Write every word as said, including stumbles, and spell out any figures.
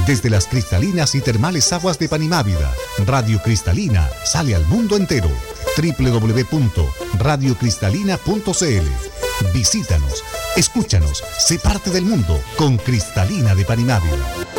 Desde las cristalinas y termales aguas de Panimávida, Radio Cristalina sale al mundo entero. doble u doble u doble u punto radio cristalina punto c l. Visítanos, escúchanos, sé parte del mundo con Cristalina de Panimávida.